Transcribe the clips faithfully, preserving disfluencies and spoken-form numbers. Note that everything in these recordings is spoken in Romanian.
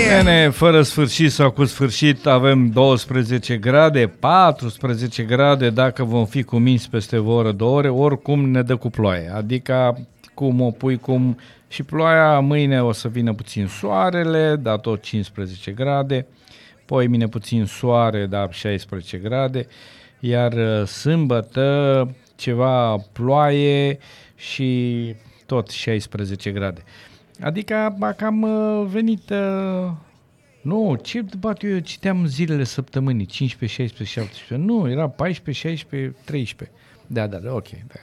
Nene, fără sfârșit sau cu sfârșit avem douăsprezece grade, paisprezece grade dacă vom fi cuminți peste o oră, două ore, oricum ne dă cu ploaie. Adică cum o pui, cum... Și ploaia mâine o să vină puțin soarele, da, tot cincisprezece grade, poi mine puțin soare, da, șaisprezece grade, iar sâmbătă ceva ploaie și tot șaisprezece grade. Adică cam venit, nu, ce după eu citeam zilele săptămânii, cincisprezece, șaisprezece, șaptesprezece, nu, era paisprezece, șaisprezece, treisprezece. Da, da, da, ok, da.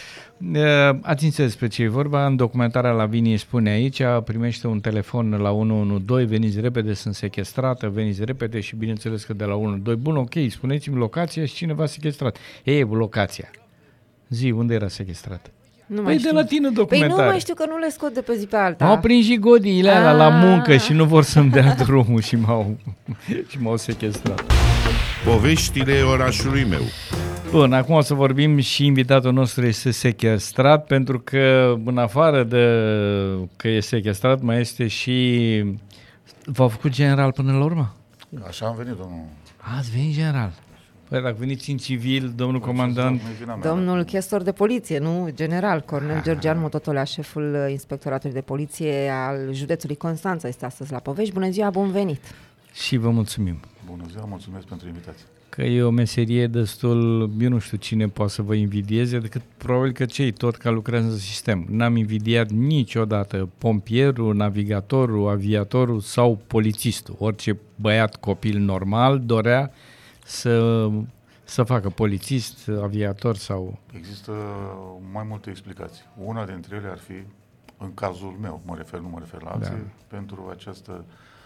Ați înțeles despre ce e vorba, în documentarea Lavinie spune aici, primește un telefon la unu unu doi, veniți repede, sunt sechestrată, veniți repede și bineînțeles că de la unu unu doi, bun, ok, spuneți-mi locația și cine v-a sequestrat. E, locația. Zi, unde era sequestrată? Nu păi de la tine documentare. Păi nu mai știu că nu le scot de pe zi pe alta. M-au prins jigodiile alea la muncă și nu vor să-mi dea drumul și m-au, și m-au sequestrat. Poveștile orașului meu. Bun, acum o să vorbim și invitatul nostru este sequestrat, pentru că în afară de că e sequestrat mai este și... V-au făcut general până la urmă? Așa am venit, domnul. Ați venit general. Păi dacă veniți în civil, domnul comandant... Domnul chestor de poliție, nu? General, Cornel Georgian Mototolea, șeful inspectoratului de poliție al județului Constanța, este astăzi la Povești. Bună ziua, bun venit! Și vă mulțumim. Bună ziua, mulțumesc pentru invitație. Că e o meserie destul, eu nu știu cine poate să vă invidieze, decât probabil că cei tot care lucrează în sistem. N-am invidiat niciodată pompierul, navigatorul, aviatorul sau polițistul. Orice băiat copil normal dorea să, să facă polițist, aviator sau... Există mai multe explicații. Una dintre ele ar fi, în cazul meu, mă refer, nu mă refer la alții, da. pentru această,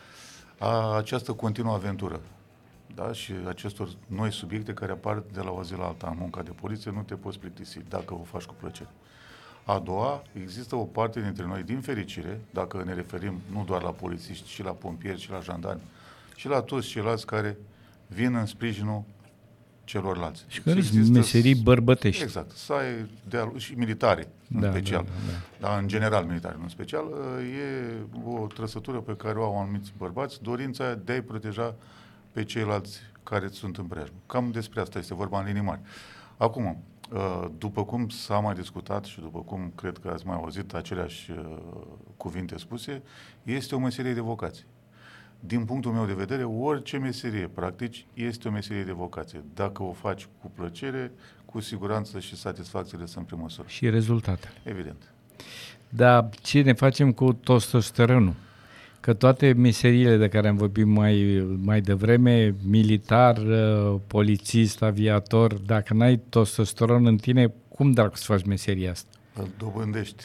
a, această continuă aventură. Da? Și acestor noi subiecte care apar de la o zi la alta în munca de poliție, nu te poți plictisi dacă o faci cu plăcere. A doua, există o parte dintre noi, din fericire, dacă ne referim nu doar la polițiști, ci la pompieri, și la jandarmi, și la toți ceilalți care vin în sprijinul celorlalți. Și care sunt meserii bărbătești. Exact. Să ai de și militari, în da, special. Da, da, da. Dar în general militari, în special, e o trăsătură pe care o au anumiți bărbați, dorința de a-i proteja pe ceilalți care sunt în preajmă. Cam despre asta este vorba în linii mari. Acum, după cum s-a mai discutat și după cum cred că ați mai auzit aceleași cuvinte spuse, este o meserie de vocație. Din punctul meu de vedere, orice meserie practici este o meserie de vocație. Dacă o faci cu plăcere, cu siguranță și satisfacțiile sunt pe măsură. Și rezultatele. Evident. Dar ce ne facem cu testosteronul? Că toate meseriile de care am vorbit mai, mai devreme, militar, polițist, aviator, dacă n-ai testosteron în tine, cum dracu să faci meseria asta? Îl dobândești.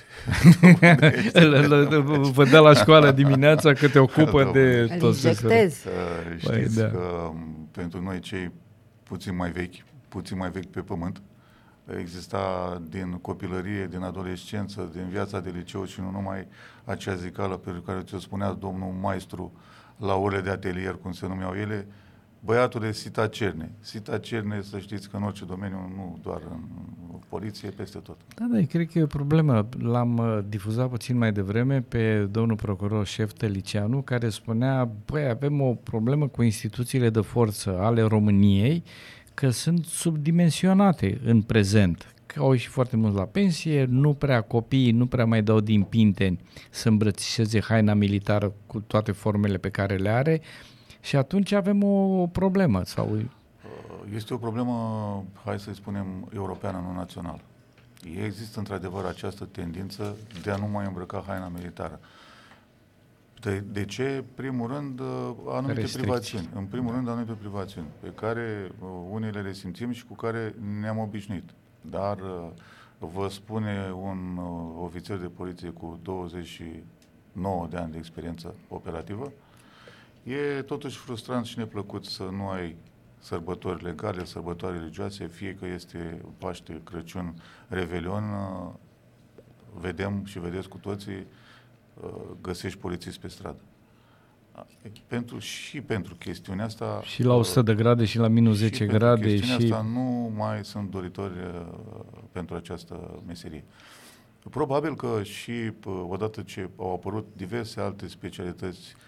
Vă dă la școală dimineața că te ocupă de testosteron. Știți da. că pentru noi cei puțin mai vechi, puțin mai vechi pe pământ, exista din copilărie, din adolescență, din viața de liceu și nu numai acea zicală pe care ți-o spunea domnul maestru la ore de atelier, cum se numeau ele, băiatule, sita cerne. Sita cerne, să știți că în orice domeniu, nu doar în poliție, peste tot. Da, da, cred că e o problemă. L-am difuzat puțin mai devreme pe domnul procuror șef Tălicianu, care spunea, băi, avem o problemă cu instituțiile de forță ale României, că sunt subdimensionate în prezent, că au ieșit foarte mult la pensie, nu prea copiii, nu prea mai dau din pinteni să îmbrățișeze haina militară cu toate formele pe care le are și atunci avem o problemă. Sau... Este o problemă, hai să-i spunem, europeană, nu națională. Există într-adevăr această tendință de a nu mai îmbrăca haina militară. De, de ce? Primul rând, anumite Restricții. privațiuni. În primul rând, anumite privațiuni, pe care uh, unele le simțim și cu care ne-am obișnuit. Dar uh, vă spune un uh, ofițer de poliție cu douăzeci și nouă de ani de experiență operativă, e totuși frustrant și neplăcut să nu ai sărbători legale, sărbători religioase, fie că este Paște, Crăciun, Revelion, uh, vedem și vedeți cu toții, găsești polițiști pe stradă. Pentru, și pentru chestiunea asta... Și la o sută de grade și la minus zece și grade. Și și asta nu mai sunt doritori uh, pentru această meserie. Probabil că și uh, odată ce au apărut diverse alte specialități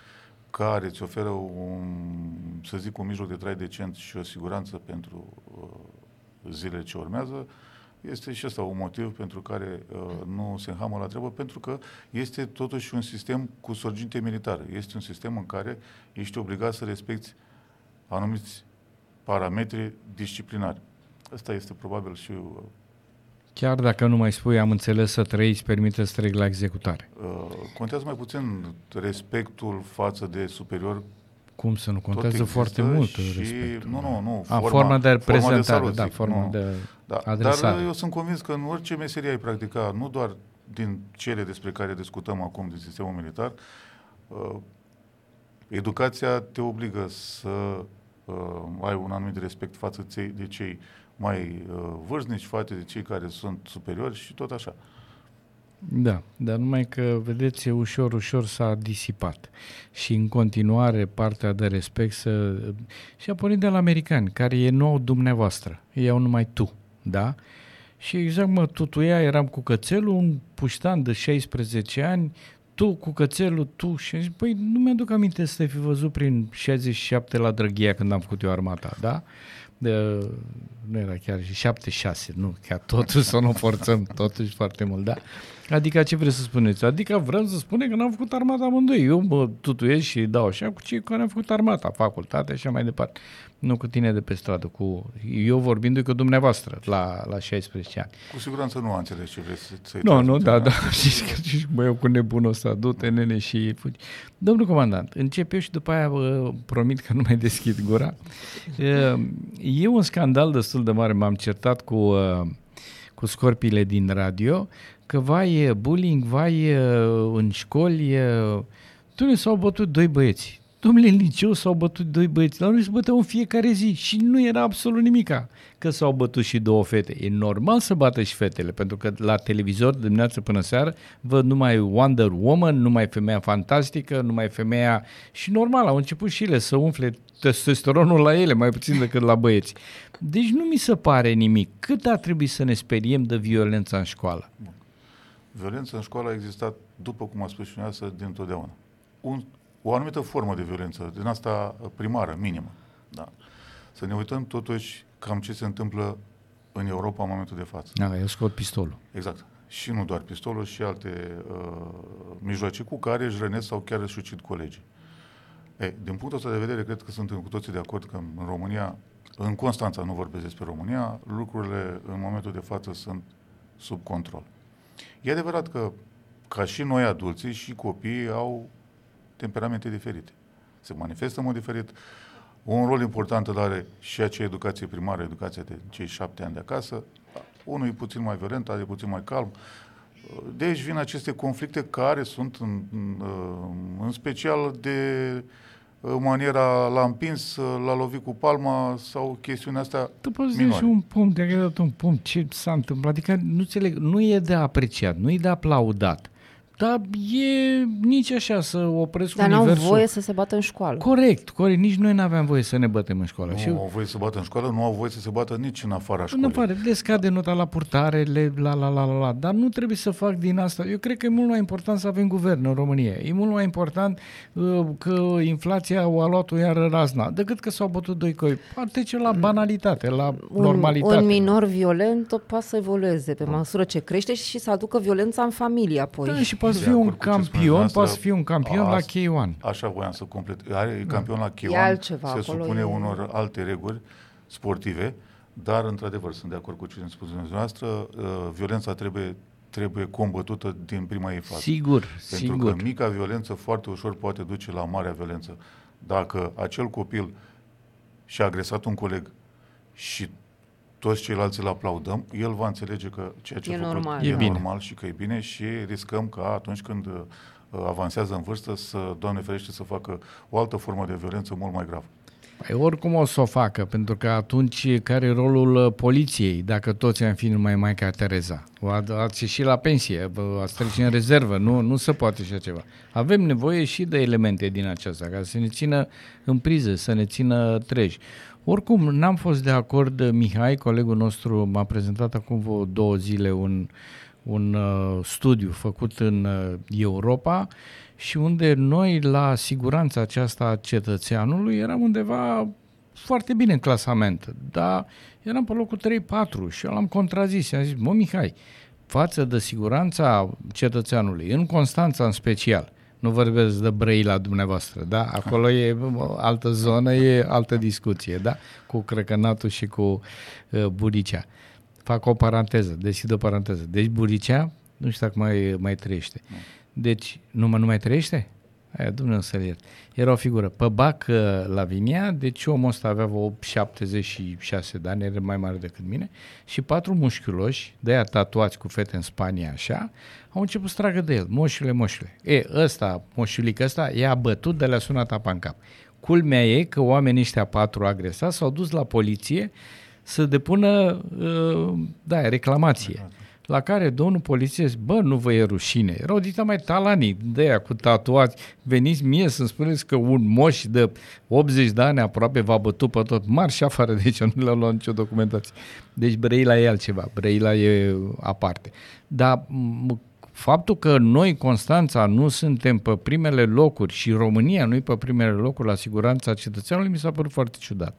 care îți oferă un, să zic, un mijloc de trai decent și o siguranță pentru uh, zilele ce urmează, este și ăsta un motiv pentru care uh, nu se înhamă la treabă, pentru că este totuși un sistem cu sorginte militară. Este un sistem în care ești obligat să respecti anumiți parametri disciplinari. Ăsta este probabil și... Uh, Chiar dacă nu mai spui, am înțeles, să trăiți, permite să trec la executare. Uh, contează mai puțin respectul față de superior. Cum să nu? Contează foarte mult și, respectul. Nu, nu, nu. A, forma, forma de prezentare, forma de salut, da, zic, forma nu. de da, adresare. Dar eu sunt convins că în orice meserie ai practica, nu doar din cele despre care discutăm acum din sistemul militar, uh, educația te obligă să uh, ai un anumit respect față de cei mai uh, vârstnici, față de cei care sunt superiori și tot așa. Da, dar numai că, vedeți, ușor, ușor s-a disipat. Și în continuare partea de respect să... și a pornit de la americani, care e nou dumneavoastră. Ei au numai tu, da? Și exact mă tutuia, eram cu cățelul, un puștan de șaisprezece ani, tu cu cățelul, tu și zic, păi nu mi-aduc aminte să te fi văzut prin șaizeci și șapte la Drăghia când am făcut eu armata, da? De, nu era chiar și șaptezeci și șase, nu, chiar totuși să nu forțăm, totuși foarte mult, da? Adică ce vreți să spuneți? Adică vrem să spunem că n-am făcut armata amândoi. Eu mă tutuiesc și dau așa cu cei care am făcut armata, facultate și așa mai departe. Nu cu tine de pe stradă, cu eu vorbindu-i cu dumneavoastră la, la șaisprezece ani. Cu siguranță nu a înțeles ce vreți să-i Nu, nu, da, da. Și zici, bă, eu cu nebunul ăsta, du-te, nene, și fugi. Domnul comandant, încep eu și după aia vă promit că nu mai deschid gura. E un scandal destul de mare, m-am certat cu, cu scorpiile din radio, că vai bullying, vai în școli, dom'le, s-au bătut doi băieți. Dom'le, în liceu s-au bătut doi băieți, dar nu se băteau în fiecare zi și nu era absolut nimica că s-au bătut și două fete. E normal să bată și fetele, pentru că la televizor de dimineață până seară văd numai Wonder Woman, numai femeia fantastică, numai femeia... Și normal, au început și ele să umfle testosteronul la ele, mai puțin decât la băieți. Deci nu mi se pare nimic. Cât ar trebui să ne speriem de violența în școală? Bun. Violența în școală a existat, după cum a spus și dumneavoastră, dintotdeauna. Un, o anumită formă de violență, din asta primară, minimă. Da. Să ne uităm totuși cam ce se întâmplă în Europa în momentul de față. Da, eu scot pistolul. Exact. Și nu doar pistolul, și alte uh, mijloace cu care își rănesc sau chiar își ucid colegii. E, din punctul ăsta de vedere, cred că suntem cu toții de acord că în România, în Constanța, nu vorbesc despre România, lucrurile în momentul de față sunt sub control. E adevărat că, ca și noi adulții, și copiii au temperamente diferite. Se manifestă în mod diferit. Un rol important îl are și acea educație primară, educația de cei șapte ani de acasă. Unul e puțin mai violent, altul e puțin mai calm. De aici vin aceste conflicte care sunt în, în, în special de maniera l-a împins, l-a lovit cu palma sau chestiunea asta. Tu poți zice și un punct, de dat un punct, ce s-a întâmplat, adică nu înțeleg, nu e de apreciat, nu e de aplaudat. Dar e nici așa să opresc dar universul. Dar n-au voie să se bată în școală. Corect, corect. Nici noi n-aveam voie să ne bătem în școală. Nu și au voie să bată în școală, nu au voie să se bată nici în afara școlii. În afară, le scade nota la purtare, le, la, la, la, la, la. Dar nu trebuie să fac din asta. Eu cred că e mult mai important să avem guvern în România. E mult mai important uh, că inflația o a luat-o iar razna, decât că s-au bătut doi coi. Ar trece la banalitate, la un, normalitate. Un minor violent tot poate să evolueze pe măsură ce crește și să aducă violența în familie apoi. Da, și poate să fie un campion, poate să fie un campion a, la K unu. Așa voiam să complet. Are campion la K unu, altceva, se supune e... unor alte reguli sportive, dar într-adevăr sunt de acord cu ce ne spus dumneavoastră, uh, violența trebuie trebuie combătută din prima ei fază. Sigur, Pentru sigur. că mica violență foarte ușor poate duce la marea violență. Dacă acel copil și-a agresat un coleg și toți ceilalți îl aplaudăm, el va înțelege că ceea ce e a făcut normal, e, e bine. normal și că e bine și riscăm ca atunci când uh, avansează în vârstă să, Doamne ferește, să facă o altă formă de violență mult mai gravă. Păi oricum o să o facă, pentru că atunci care e rolul poliției, dacă toți am fi numai Maica Tereza? Ați ieșit la pensie, ați trece în rezervă, nu, nu se poate așa ceva. Avem nevoie și de elemente din aceasta, ca să ne țină în priză, să ne țină treji. Oricum, n-am fost de acord, Mihai, colegul nostru, m-a prezentat acum vreo două zile un, un uh, studiu făcut în uh, Europa și unde noi la siguranța aceasta a cetățeanului eram undeva foarte bine în clasament, dar eram pe locul trei patru și eu l-am contrazis și am zis, mă Mihai, față de siguranța cetățeanului, în Constanța în special, nu vorbesc de Brăila dumneavoastră, da? Acolo e altă zonă, e altă discuție, da? Cu Crăcănatul și cu uh, Buricea. Fac o paranteză, deschid o paranteză. Deci Buricea, nu știu dacă mai, mai trăiește. Deci, nu, nu mai trăiește? Aia, Dumnezeu să-l iert. Era o figură. Pe Bac la Vinia, deci omul ăsta avea vreo șaptezeci și șase de ani, era mai mare decât mine, și patru mușchiuloși, de-aia tatuați cu fete în Spania, așa, au început să tragă de el. Moșule, moșule. E, ăsta, moșulică ăsta, i-a bătut, de le-a sunat apa în cap. Culmea e că oamenii ăștia patru agresați s-au dus la poliție să depună, uh, da, reclamație. La care domnul polițist, bă, nu vă e rușine. Erau dita mai talanii de aia cu tatuați. Veniți mie să-mi spuneți că un moș de optzeci de ani aproape v-a bătut pe tot. Marși afară, deci nu le-au luat nicio documentație. Deci Brăila e altceva, Brăila e aparte. Dar faptul că noi, Constanța, nu suntem pe primele locuri și România nu e pe primele locuri la siguranța cetățeanului, mi s-a părut foarte ciudat.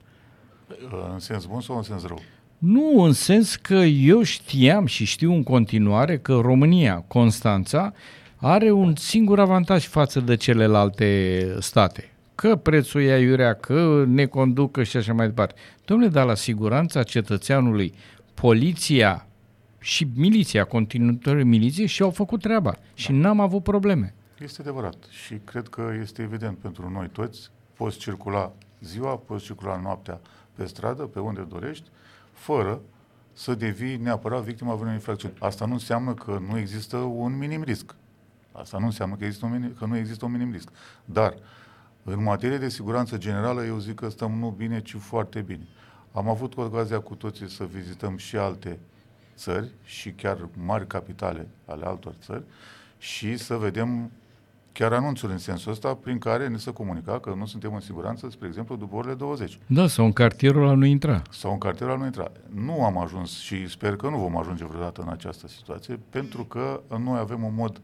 În sens bun sau în sens rău? Nu, în sens că eu știam și știu în continuare că România, Constanța, are un singur avantaj față de celelalte state. Că prețul e aiurea, că ne conducă și așa mai departe. Dom'le, dar la siguranța cetățeanului, poliția și miliția, continuatorii miliției și-au făcut treaba. Da. Și n-am avut probleme. Este adevărat și cred că este evident pentru noi toți. Poți circula ziua, poți circula noaptea pe stradă, pe unde dorești, fără să devii neapărat victima unei infracțiuni. Asta nu înseamnă că nu există un minim risc. Asta nu înseamnă că, există un minim, că nu există un minim risc. Dar, în materie de siguranță generală, eu zic că stăm nu bine, ci foarte bine. Am avut ocazia cu toții să vizităm și alte țări și chiar mari capitale ale altor țări și să vedem chiar anunțuri în sensul ăsta prin care ne se comunica că nu suntem în siguranță, spre exemplu, după orele douăzeci. Da, sau în cartierul ăla nu intra. Sau în cartierul ăla nu intra. Nu am ajuns și sper că nu vom ajunge vreodată în această situație, pentru că noi avem un mod,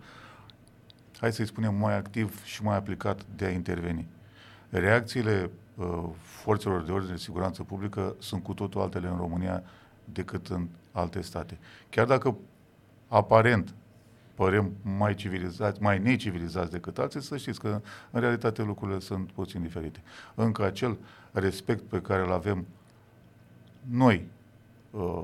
hai să-i spunem, mai activ și mai aplicat de a interveni. Reacțiile uh, forțelor de ordine de siguranță publică sunt cu totul altele în România decât în alte state. Chiar dacă aparent părem mai civilizați, mai necivilizați decât alții, să știți că în realitate lucrurile sunt puțin diferite. Încă acel respect pe care îl avem noi uh,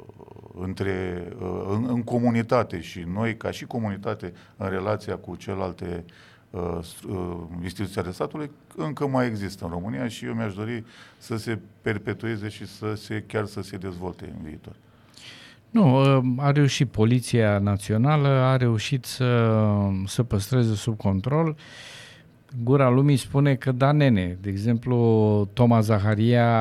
între, uh, în, în comunitate și noi ca și comunitate în relația cu celelalte uh, uh, instituții ale statului, încă mai există în România și eu mi-aș dori să se perpetueze și să se, chiar să se dezvolte în viitor. Nu, a reușit Poliția Națională, a reușit să, să păstreze sub control. Gura lumii spune că da, nene. De exemplu, Toma Zaharia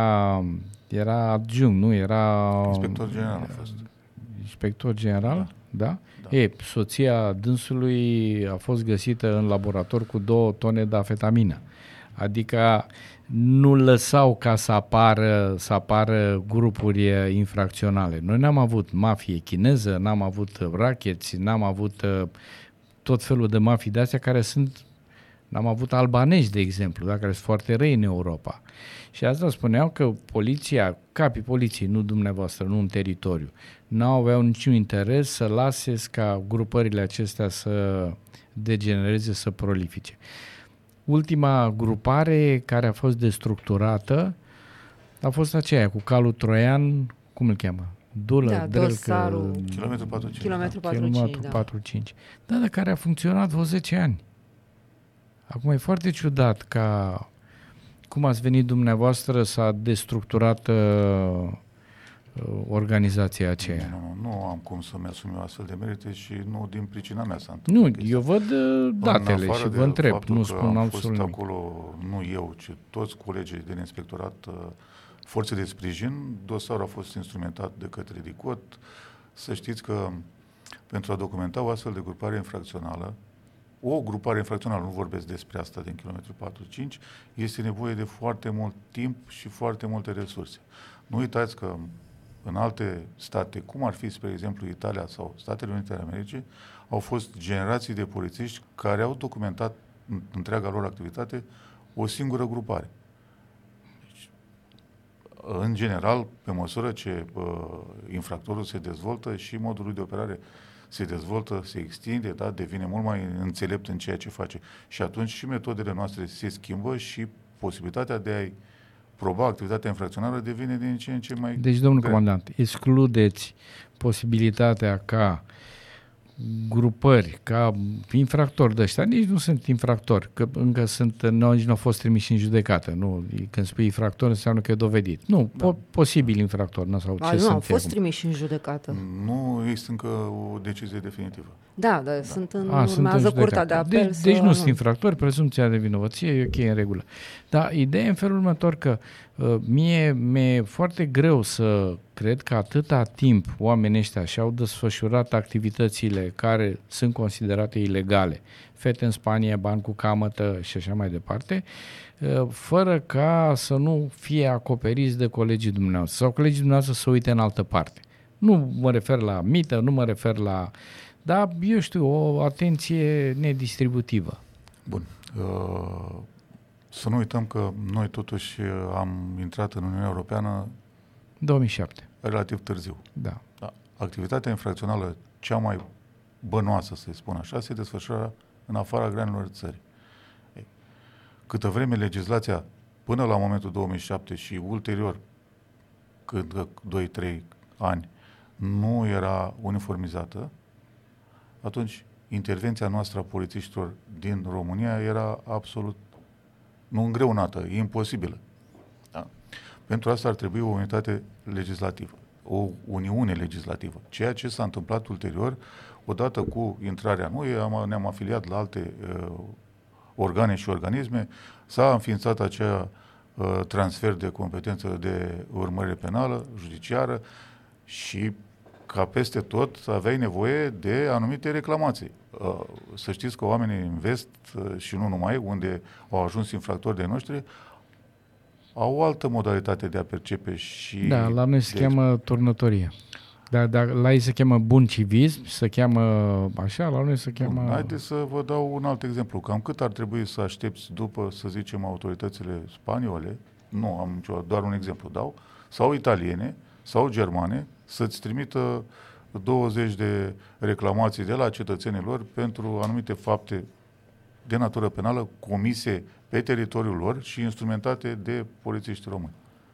era adjunct, nu? Era... Inspector general a fost. Inspector general, da? da? da. E, soția dânsului a fost găsită în laborator cu două tone de afetamină. Adică nu lăsau ca să apară, să apară grupuri infracționale. Noi n-am avut mafie chineză, n-am avut racheți, n-am avut tot felul de mafii de astea care sunt, n-am avut albanezi, de exemplu, da, care sunt foarte răi în Europa. Și asta spuneau că poliția, capii poliției, nu dumneavoastră, nu un teritoriu, n-au aveau niciun interes să lase ca grupările acestea să degenereze, să prolifice. Ultima grupare care a fost destructurată a fost aceea cu calul troian, cum îl cheamă? Dulă, da, Drelcă, dosarul, kilometru patruzeci și cinci. Kilometru patruzeci și cinci, kilometru da. patruzeci și cinci. Da, dar care a funcționat vreo zece ani. Acum e foarte ciudat ca cum ați venit dumneavoastră s-a destructurat uh, organizația aceea. Nu, nu, nu am cum să-mi asum eu astfel de merite și nu din pricina mea s-a întâmplat. Nu, eu văd uh, datele și vă întreb, nu spun absolut nimic. Acolo, nu eu, ci toți colegii din inspectorat, uh, forțe de sprijin, dosarul a fost instrumentat de către DICOT. Să știți că pentru a documenta o astfel de grupare infracțională, o grupare infracțională, nu vorbesc despre asta din kilometru patruzeci și cinci, este nevoie de foarte mult timp și foarte multe resurse. Nu uitați că în alte state, cum ar fi, spre exemplu, Italia sau Statele Unite ale Americii, au fost generații de polițiști care au documentat în întreaga lor activitate o singură grupare. Deci, în general, pe măsură ce uh, infractorul se dezvoltă și modul lui de operare se dezvoltă, se extinde, da, devine mult mai înțelept în ceea ce face. Și atunci și metodele noastre se schimbă și posibilitatea de a-i proba activitatea infracțională devine din ce în ce mai... Deci, domnul grea. comandant, excludeți posibilitatea ca grupări, ca infractori de ăștia, nici nu sunt infractori, că încă sunt, nu, nici nu au fost trimiși în judecată. Nu? Când spui infractor, înseamnă că e dovedit. Nu, da. po- posibil infractor. Nu, sau A, ce nu, au sunt fost acum. trimiși în judecată. Nu este încă o decizie definitivă. Da, da, sunt în, A, sunt în urmează curtea judecată. de apel. Deci, să deci nu anunț. sunt infractori, prezumția de vinovăție e ok, în regulă. Dar ideea e în felul următor că uh, mie mi-e foarte greu să cred că atâta timp oamenii ăștia și-au desfășurat activitățile care sunt considerate ilegale, fete în Spania, bani cu camătă și așa mai departe, uh, fără ca să nu fie acoperiți de colegii dumneavoastră sau colegii dumneavoastră să uite în altă parte. Nu mă refer la mită, nu mă refer la... Dar, eu știu, o atenție nedistributivă. Bun. Uh, să nu uităm că noi totuși am intrat în Uniunea Europeană două mii șapte. relativ târziu. Da. Da. Activitatea infracțională cea mai bănoasă, să-i spun așa, se desfășoară în afara granilor țării. Ei, câtă vreme legislația, până la momentul două mii șapte și ulterior, cât doi trei ani, nu era uniformizată, atunci intervenția noastră a polițiștilor din România era absolut nu îngreunată, e imposibilă. Da? Pentru asta ar trebui o unitate legislativă, o uniune legislativă. Ceea ce s-a întâmplat ulterior, odată cu intrarea noi, am, ne-am afiliat la alte uh, organe și organisme, s-a înființat acea uh, transfer de competență de urmărire penală, judiciară și ca peste tot aveai nevoie de anumite reclamații. Să știți că oamenii în vest și nu numai, unde au ajuns infractori de noștri, au o altă modalitate de a percepe și... Da, la noi se de... cheamă turnătorie. Dar da, la ei se cheamă bun civism, se cheamă așa, la noi se cheamă... Bun, haideți să vă dau un alt exemplu. Cam cât ar trebui să aștepți după, să zicem, autoritățile spaniole, nu am nicio, doar un exemplu dau, sau italiene, sau germane, să-ți trimită douăzeci de reclamații de la cetățenii lor pentru anumite fapte de natură penală comise pe teritoriul lor și instrumentate de polițiști români.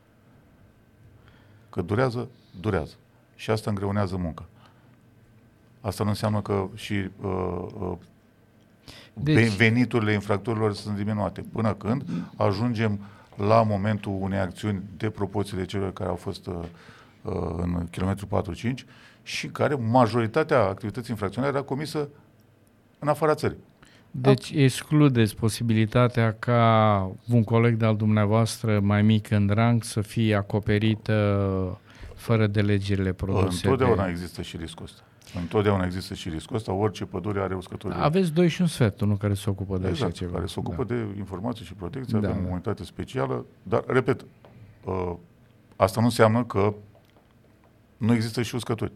Că durează, durează. Și asta îngreunează munca. Asta nu înseamnă că și uh, uh, deci... veniturile infractorilor sunt diminuate. Până când ajungem la momentul unei acțiuni de proporție celor care au fost uh, în kilometru patru cinci și care majoritatea activității infracționale era comisă în afara țării. Deci excludeți posibilitatea ca un coleg de-al dumneavoastră mai mic în rang să fie acoperit fără de legile produse. Întotdeauna de... există și riscul ăsta. Întotdeauna există și riscul ăsta. Orice pădure are uscătorie. Aveți doi și un sfert, unul care se ocupă de exact, așa ceva. care se ocupă da. de informații și protecție. Da, avem da. o unitate specială. Dar, repet, uh, asta nu înseamnă că nu există și uscători.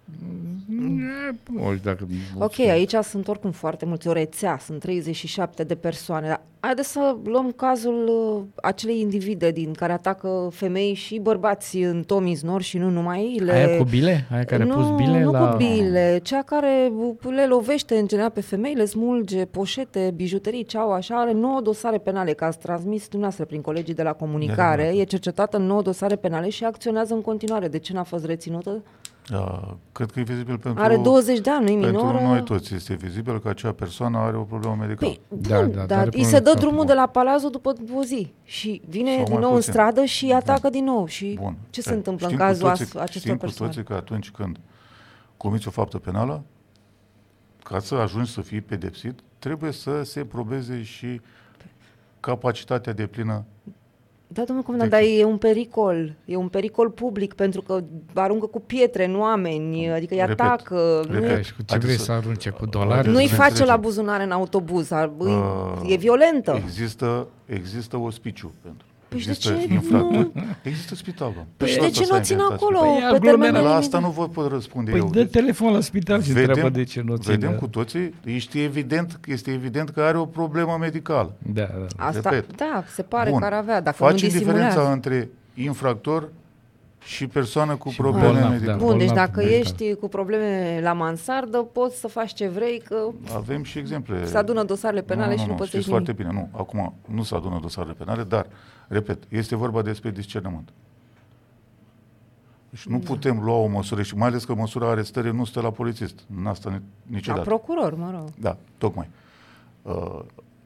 Ori dacă... Ok, aici sunt oricum foarte mulți, o rețea, sunt treizeci și șapte de persoane, dar haideți să luăm cazul uh, acelei individe din care atacă femei și bărbați în Tomi's Nord și nu numai. Le... Aia cu bile? Aia care nu, a pus bile nu la... cu bile, cea care le lovește în general pe femei, le smulge poșete, bijuterii, ce au așa, are nouă dosare penale, că ați transmis dumneavoastră prin colegii de la comunicare, de e cercetată în nouă dosare penale și acționează în continuare. De ce n-a fost reținută? Uh, cred că e vizibil pentru... Are douăzeci de ani, nu-i pentru minoră? noi toți este vizibil că acea persoană are o problemă medicală. Păi, Da, bun, da, dar dar îi se dă drumul de la Palazzo după o zi și vine Sau din mai nou în puțin. stradă și atacă Bun. din nou. Și Bun. ce se E, întâmplă în știm cu cazul toții- as- acestor Știm cu persoane? toții că atunci când comiți o faptă penală, ca să ajungi să fii pedepsit, trebuie să se probeze și capacitatea deplină. Da, domnul comandant, dar e un pericol, e un pericol public, pentru că aruncă cu pietre în oameni, adică îi Repet, atacă, nu, repet. e, Păi, și cu ce Haideți vrei să- să arunce cu Haideți dolari? nu-i să face înțelegem. la buzunare în autobuz, ar, Uh, e violentă. Există, există ospiciu pentru. Păi există de ce infractori. Există spital, doamne. Păi și Asta de ce s-a nu o țin inventat acolo Păi pe aglomerat. termen spital. La limitat? asta nu vă pot răspunde Păi eu. dă telefon la spital și întreabă de ce nu o ține. Vedem cu toții, este evident, este evident că are o problemă medicală. Da, da. Asta, Repet. da, se pare Bun. că ar avea, dacă nu Facem diferența disimulează. între infractor și persoană cu Și probleme bolnav, medicale. da. Bun, deci bolnav dacă mental. ești cu probleme la mansardă, poți să faci ce vrei, că Avem și exemple. se adună dosarele penale nu, și nu nu, poți să știți ieși foarte bine. Nu, acum nu se adună dosarele penale, dar, repet, este vorba despre discernământ. Deci nu putem lua o măsură, și mai ales că măsura arestării nu stă la polițist. Nu asta La niciodată. procuror, mă rog. Da, tocmai. Uh,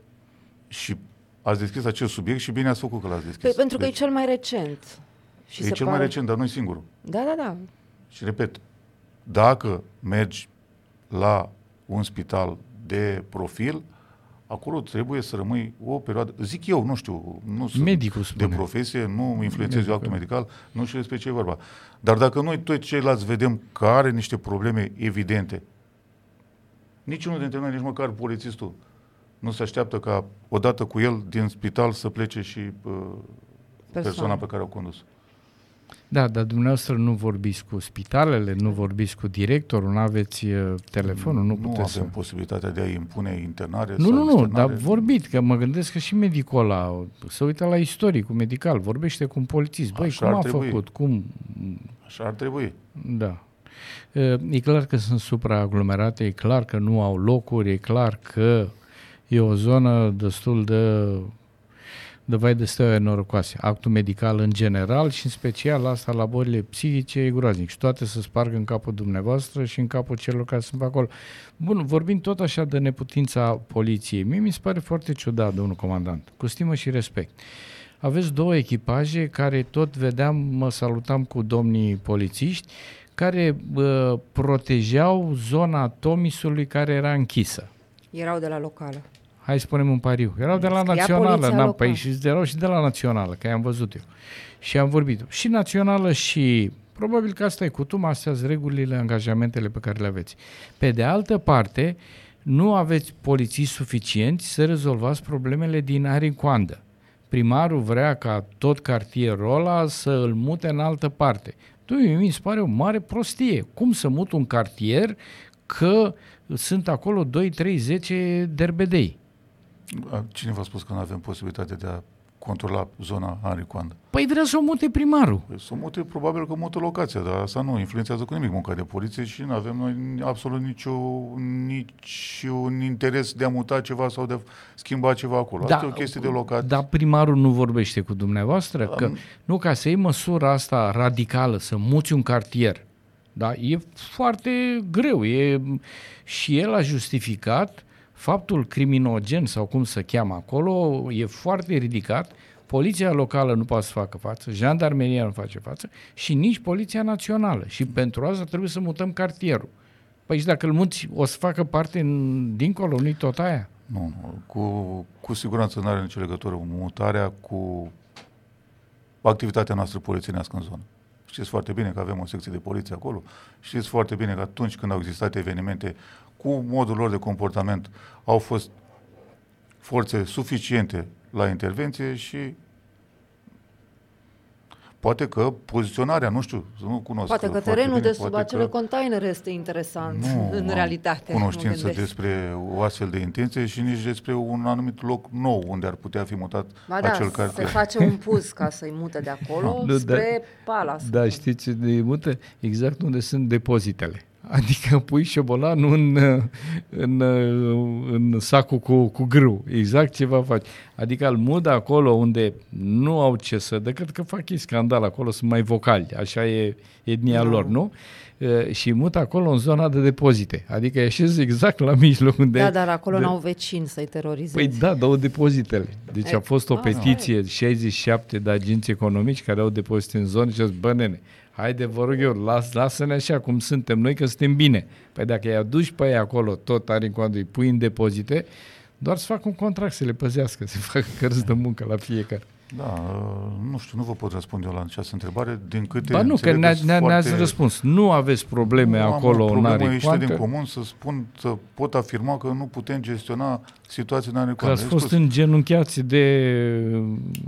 și ați deschis acest subiect și bine ați făcut că l-ați deschis. Păi, pentru că deci, e cel mai recent. Și e se cel pare... mai recent, dar nu e singurul. Da, da, da. Și repet, dacă mergi la un spital de profil, acolo trebuie să rămâi o perioadă, zic eu, nu știu, nu sunt Medicul de spune. profesie, nu influențez Medicul. eu actul medical, nu știu despre ce e vorba. Dar dacă noi toți ceilalți vedem că are niște probleme evidente, niciunul dintre noi, nici măcar polițistul, nu se așteaptă ca odată cu el din spital să plece și uh, persoana pe care o condus. Da, dar dumneavoastră nu vorbiți cu spitalele, nu vorbiți cu directorul, nu aveți uh, telefonul, nu, Nu puteți avem să... posibilitatea de a impune internare Nu, sau nu, nu, externare. dar vorbiți, că mă gândesc că și medicul ăla se uită la istoricul medical, vorbește cu un polițist. Băi, Așa cum ar a trebui. făcut? Cum? Așa ar trebui. Da. E clar că sunt supraaglomerate, e clar că nu au locuri, e clar că e o zonă destul de, de vai de steaua norocoase. Actul medical în general și în special asta la bolile psihice e groaznic și toate se sparg în capul dumneavoastră și în capul celor care sunt pe acolo. Bun, vorbim tot așa de neputința poliției. Mie mi se pare foarte ciudat, domnul comandant, cu stimă și respect. Aveți două echipaje care tot vedeam, mă salutam cu domnii polițiști, care bă, protejau zona Tomisului care era închisă. Erau de la locală. Hai să spunem un pariu. Erau de la Scria Națională, poliția n-am, locală. păi, și erau și de la Națională, că i-am văzut eu. Și am vorbit. Și Națională și... Probabil că asta e cutum, astea sunt regulile, angajamentele pe care le aveți. Pe de altă parte, nu aveți polițiști suficienți să rezolvați problemele din Aricoandă. Primarul vrea ca tot cartierul ăla să îl mute în altă parte. Tu, mi se pare o mare prostie. Cum să mut un cartier că sunt acolo doi, trei, zece derbedei? Cine v-a spus că nu avem posibilitatea de a controla zona Aricoandă? Păi vrea să o mute primarul. Păi să mute, probabil că mută locația, dar asta nu influențează cu nimic munca de poliție și nu avem noi absolut nicio, niciun interes de a muta ceva sau de a schimba ceva acolo. Asta e o chestie de locație. Dar primarul nu vorbește cu dumneavoastră? Am- Că, nu, ca să iei măsura asta radicală, să muți un cartier, da? E foarte greu. E, și el a justificat faptul criminogen sau cum se cheamă acolo, e foarte ridicat. Poliția locală nu poate să facă față, jandarmeria nu face față și nici Poliția Națională. Și pentru asta trebuie să mutăm cartierul. Păi și dacă îl muți, o să facă parte în, dincolo, nu-i tot aia? Nu, nu. Cu, cu siguranță nu are nicio legătură mutarea cu activitatea noastră polițienească în zonă. Știți foarte bine că avem o secție de poliție acolo, știți foarte bine că atunci când au existat evenimente cu modul lor de comportament au fost forțe suficiente la intervenție și poate că poziționarea, nu știu, nu cunosc. Poate că foarte terenul bine, de sub poate acele că containere este interesant nu în am realitate. mă cunoștință gândesc. despre o astfel de intenție și nici despre un anumit loc nou unde ar putea fi mutat Ba da, acel se cartier. face un puz ca să-i mute de acolo Nu, spre Palace. Da, știți de mută? Exact unde sunt depozitele. Adică pui șobolanul în, în, în sacul cu, cu grâu. Exact ce va face. Adică îl mudă acolo unde nu au ce să... Decât că fac ei scandal acolo, sunt mai vocali. Așa e etnia Nu. lor, nu? E, și mută acolo în zona de depozite. Adică așez exact la mijloc unde... Da, dar acolo de... n-au vecini să-i terorizeze. Păi da, dau depozitele. Deci E, a fost o asta petiție, șaizeci și șapte de agenți economici care au depozite în zonă și au zis, bă, nene, haide, vă rog eu, las, lasă-ne așa cum suntem noi, că suntem bine. Păi dacă îi aduci pe ei acolo, tot Aricoandă, îi pui în depozite, doar să facă un contract să le păzească, să facă cărți de muncă la fiecare. Da, nu știu, nu vă pot răspunde eu la această întrebare, din câte Ba nu, că ne, ne, ne-ați foarte... răspuns. Nu aveți probleme nu acolo am o în problemă ieșită din Aricoandă, comun să spun, să pot afirma că nu putem gestiona situația în că Aricoandă. ați fost îngenunchiați de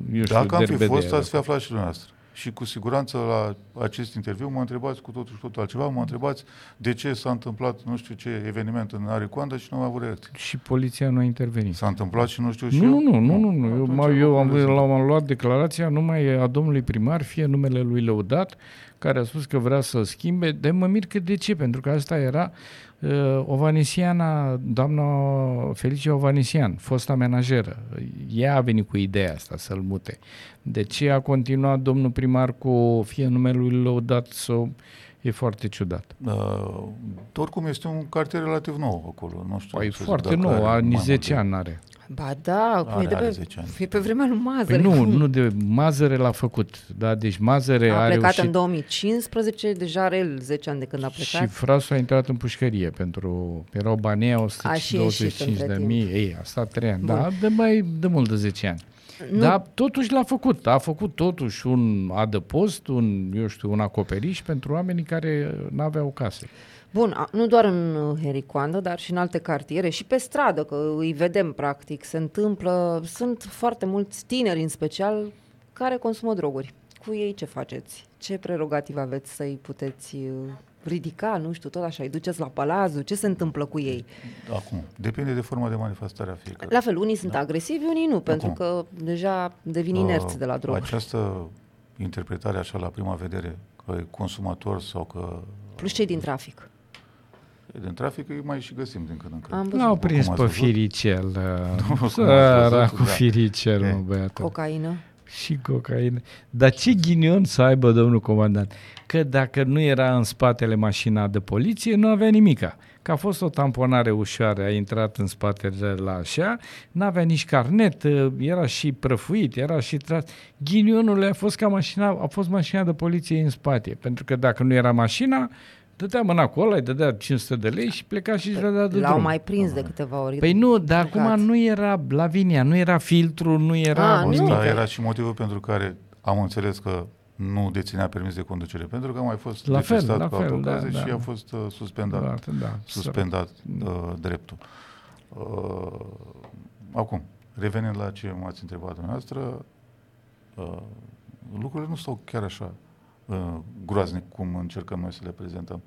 eu știu, Dacă am fi derbede fost, era. ați fi aflat și dumneavoastră. Și cu siguranță la acest interviu mă întrebați cu totul și totul altceva, mă întrebați de ce s-a întâmplat nu știu ce eveniment în Aricoanda și nu am avut reacție. Și poliția nu a intervenit. S-a întâmplat și nu știu și Nu, eu? nu, nu, nu, nu. Eu, Atunci m- eu am, lucrurile sunt- l-am luat declarația numai a domnului primar, fie numele lui Lăudat, care a spus că vrea să schimbe. De mă mir că de ce? Pentru că asta era uh, Ovanesiana, doamna Felicia Ovanesian, fosta menajeră. Ea a venit cu ideea asta să-l mute. De ce a continuat domnul primar cu fie numele lui Lăudat sau... E foarte ciudat. Uh, oricum este un cartier relativ nou acolo. Nu știu. Păi să zic foarte dacă nou, are are mai zece multe. ani are. Ba da, Are, cum e, de are pe, zece ani. e pe vremea lui Mazăre. Păi nu, cum? nu de Mazăre l-a făcut. Da? Deci Mazăre A a plecat reușit... în două mii cincisprezece, deja are el zece ani de când a plecat. Și frasul a intrat în pușcărie pentru... Erau banii aia, o sută douăzeci și cinci de mii. Ei, a stat trei ani. Bun. Da, de mai de mult de zece ani. Nu. Dar totuși l-a făcut. A făcut totuși un adăpost, un, eu știu, un acoperiș pentru oamenii care n-aveau case. Bun, a- nu doar în uh, Hericoandă, dar și în alte cartiere și pe stradă, că îi vedem practic, se întâmplă, sunt foarte mulți tineri în special care consumă droguri. Cu ei ce faceți? Ce prerogativ aveți să-i puteți uh, ridica, nu știu, tot așa, îi duceți la palazul, ce se întâmplă cu ei? Acum, depinde de forma de manifestare a fiecare. La fel, unii sunt da. agresivi, unii nu, pentru Acum. că deja devin inerți de la drog. Această interpretare așa la prima vedere, că e consumator sau că Plus cei din trafic. e din trafic, îi mai și găsim din când în când. Am văzut. L-au După prins cum pe ați văzut. Firicel. cum ați Săra văzut, cu da. Firicel, E. mă, băiatul. Cocaină. Și cocaină. Dar ce ghinion să aibă domnul comandant? Că dacă nu era în spatele mașina de poliție, nu avea nimica. Că a fost o tamponare ușoară, a intrat în spatele la așa, n-avea nici carnet, era și prăfuit, era și tras. Ghinionul a fost ca mașina, a fost mașina de poliție în spate, pentru că dacă nu era mașina, dădea mâna acolo, îi dădea cinci sute de lei și pleca și își dădea de L-au drum. mai prins de câteva ori. Păi nu, dar Plecat. acum nu era Lavinia, nu era filtru, nu era Ah, nu. nimic. Asta era și motivul pentru care am înțeles că nu deținea permis de conducere, pentru că a mai fost La fel, detestat la cu fel, autocaze da, și da. a fost uh, suspendat, Da, da, suspendat uh, dreptul. Uh, acum, revenind la ce m-ați întrebat dumneavoastră, uh, lucrurile nu stau chiar așa uh, groaznic cum încercăm noi să le prezentăm.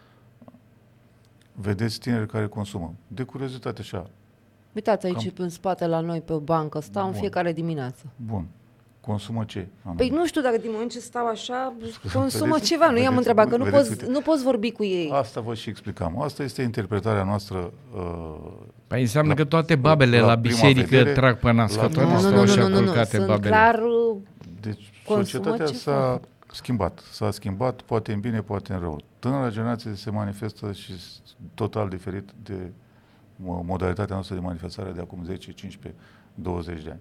Vedeți tineri care consumă. De curiozitate așa. Uitați aici Cam- în spate la noi pe o bancă, stau în Bun. fiecare dimineață. Bun. Consumă ce? Am Păi nu știu dacă din moment ce stau așa, consumă Vedeți? ceva. Nu i-am Vedeți? întrebat, că nu Vedeți? poți, Uite. nu poți vorbi cu ei. Asta vă și explicam. Asta este interpretarea noastră. Uh, Păi înseamnă La- că toate babele la la prima biserică vedere, trag pe nas, la că prima toate Nu, stau nu, nu, așa nu, nu, nu, culcate sunt babele. clar uh, deci Consumă societatea ceva. s-a schimbat. S-a schimbat poate în bine, poate în rău. Tânăra generație se manifestă și s- total diferit de mo- modalitatea noastră de manifestare de acum zece, cincisprezece, douăzeci de ani.